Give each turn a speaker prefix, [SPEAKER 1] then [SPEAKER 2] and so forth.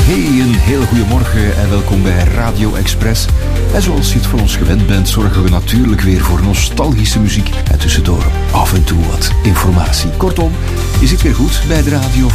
[SPEAKER 1] Hey, een hele goede morgen en welkom bij Radio Express. En zoals je het van ons gewend bent, zorgen we natuurlijk weer voor nostalgische muziek en tussendoor af en toe wat informatie. Kortom, je zit weer goed bij de radio